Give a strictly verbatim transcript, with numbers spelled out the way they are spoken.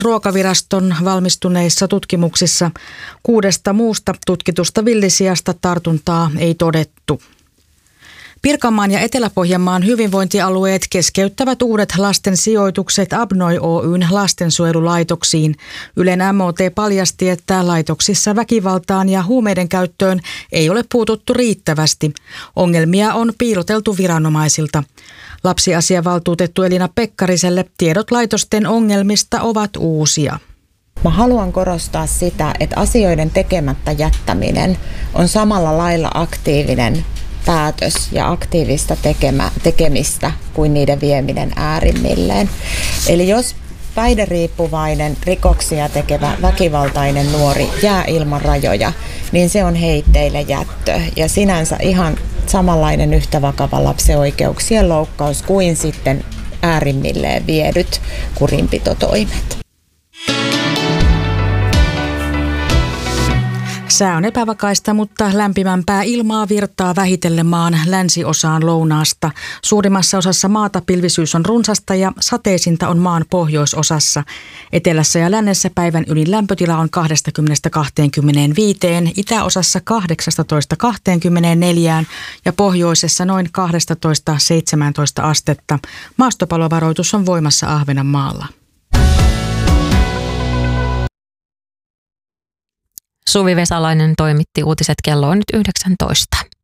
Ruokaviraston valmistuneissa tutkimuksissa kuudesta muusta tutkitusta villisiasta tartuntaa ei todettu. Pirkanmaan ja Etelä-Pohjanmaan hyvinvointialueet keskeyttävät uudet lasten sijoitukset Abnoi Oyn lastensuojelulaitoksiin. Ylen M O T paljasti, että laitoksissa väkivaltaan ja huumeiden käyttöön ei ole puututtu riittävästi. Ongelmia on piiloteltu viranomaisilta. Lapsiasiavaltuutettu Elina Pekkariselle tiedot laitosten ongelmista ovat uusia. Mä haluan korostaa sitä, että asioiden tekemättä jättäminen on samalla lailla aktiivinen päätös ja aktiivista tekemä, tekemistä kuin niiden vieminen äärimmilleen. Eli jos päihderiippuvainen, rikoksia tekevä, väkivaltainen nuori jää ilman rajoja, niin se on heitteille jättö ja sinänsä ihan samanlainen yhtä vakava lapsen oikeuksien loukkaus kuin sitten äärimmilleen viedyt kurinpitotoimet. Sää on epävakaista, mutta lämpimämpää ilmaa virtaa vähitellen maan länsiosaan lounaasta. Suurimmassa osassa maata pilvisyys on runsasta ja sateisinta on maan pohjoisosassa. Etelässä ja lännessä päivän ylin lämpötila on kaksikymmentä kaksikymmentäviisi, itäosassa kahdeksatoista kaksikymmentäneljä ja pohjoisessa noin kaksitoista seitsemäntoista astetta. Maastopalovaroitus on voimassa Ahvenanmaalla. Suvi Vesalainen toimitti uutiset, kello on nyt yhdeksäntoista.